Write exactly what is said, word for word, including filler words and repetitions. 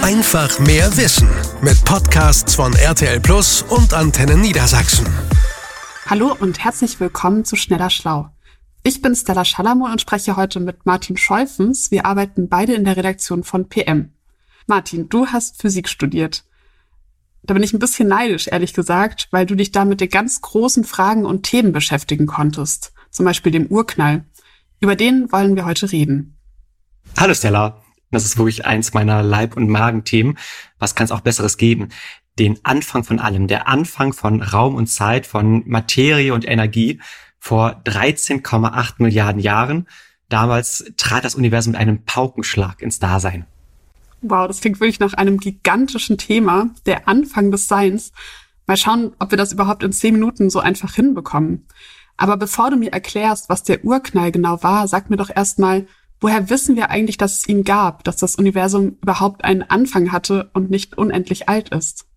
Einfach mehr Wissen mit Podcasts von R T L Plus und Antenne Niedersachsen. Hallo und herzlich willkommen zu Schneller Schlau. Ich bin Stella Schalamon und spreche heute mit Martin Scholfens. Wir arbeiten beide in der Redaktion von P M. Martin, du hast Physik studiert. Da bin ich ein bisschen neidisch, ehrlich gesagt, weil du dich da mit den ganz großen Fragen und Themen beschäftigen konntest. Zum Beispiel dem Urknall. Über den wollen wir heute reden. Hallo Stella. Das ist wirklich eins meiner Leib- und Magenthemen. Was kann es auch Besseres geben? Den Anfang von allem, der Anfang von Raum und Zeit, von Materie und Energie vor dreizehn Komma acht Milliarden Jahren. Damals trat das Universum mit einem Paukenschlag ins Dasein. Wow, das klingt wirklich nach einem gigantischen Thema, der Anfang des Seins. Mal schauen, ob wir das überhaupt in zehn Minuten so einfach hinbekommen. Aber bevor du mir erklärst, was der Urknall genau war, sag mir doch erstmal, woher wissen wir eigentlich, dass es ihn gab, dass das Universum überhaupt einen Anfang hatte und nicht unendlich alt ist?